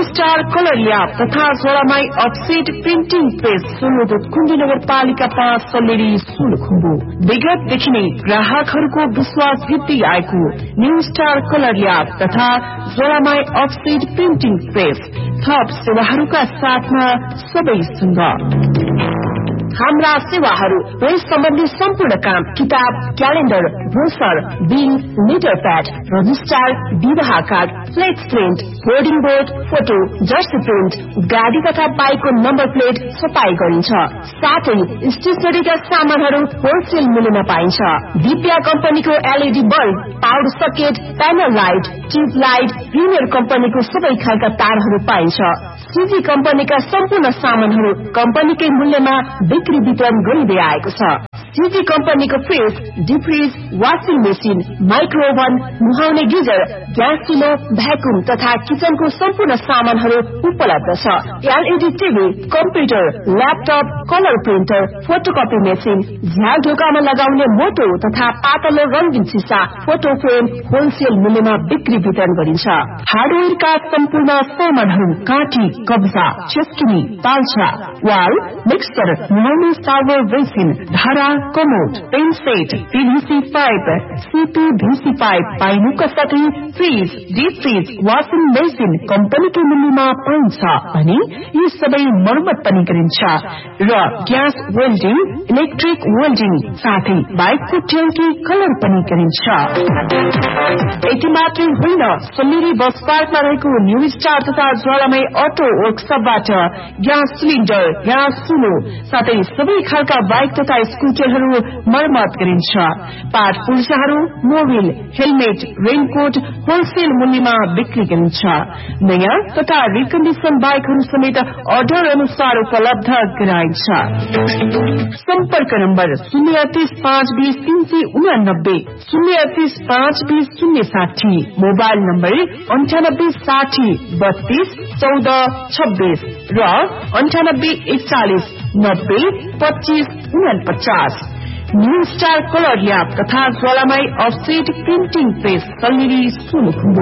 Star colour lab तथा जोरामाई offset printing press सोलुदुत कुण्डी नगरपालिका 5 सल्लेरी सोलुखुम्बु। विगतदेखि नै ग्राहकहरूको विश्वास वृद्धि आएको न्यू स्टार कलर ल्याब तथा जोरामाई अफसेट प्रिन्टिङ प्रेस थप सेवाहरूका साथमा सबैसँग। हाम्रा सेवाहरू प्रेस सम्बन्धी सम्पूर्ण काम, किताब, calendar, brochure, bill, letter pad, register, विवाह card, flex print, hoarding board, photo, Jersey print, गाडी तथा बाइकको नम्बर प्लेट छपाई गरिन्छ। साथै स्टेशनरीका सामानहरू होलसेल मूल्यमा पाइन्छ। दिव्या कम्पनीको LED bulb, power socket, panel light, tube light, premier कम्पनीको सबै खालका तारहरू पाइन्छ। सीजी कम्पनीका सम्पूर्ण सामानहरू कम्पनीकै मूल्यमा बिक्री वितरण गरिँदै आएको छ। सीजी कम्पनीको fridge, deep fridge, washing machine, माइक्रोओभन, नुहाउने गिजर, ग्यास चुलो, भ्याकुम तथा किचनको सम्पूर्ण सामानहरू उपलब्ध छ। LED TV, computer, laptop, colour printer, photocopy machine, झ्याल ढोकामा लगाउने मोटो तथा पातलो रंगीन सिसा, फोटो फ्रेम होलसेल मूल्यमा बिक्री वितरण गरिन्छ। हार्डवेयरका सम्पूर्ण सामानहरू काठी, कब्जा, चस्किनी, तालछा, वाल, मिक्सर, नुहाउने सावर बेसिन, धारा, commode, pain set, PVC pipe, CPVC pipe पाइनुका साथै fridge, deep fridge, washing machine कम्पनीको मूल्यमा पाइन्छ अनि यी सबै मर्मत पनि गरिन्छ र ग्यास वेल्डिङ, इलेक्ट्रिक वेल्डिङ साथै बाइकको ट्याङ्की कलर पनि गरिन्छ। यति मात्रै होइन, सल्लेरी बस पार्कमा रहेको न्यू स्टार तथा ज्वालामाई अटो वर्कसपबाट ग्यास सिलिन्डर, ग्यास चुलो साथै सबै खालका बाइक तथा स्कुटरहरू मर्मत गरिन्छ। Part पुर्जाहरू, Mobil, helmet, raincoat wholesale मूल्यमा बिक्री गरिन्छ। नयाँ तथा रिकन्डिसन बाइकहरू समेत अर्डर अनुसार उपलब्ध गराइन्छ। सम्पर्क नम्बर 038520389, 038520060, मोबाइल नम्बर 9860321426 र 9841902549। न्यू स्टार कलर ल्याब तथा ज्वालामाई offset printing press Salleri Solukhumbu.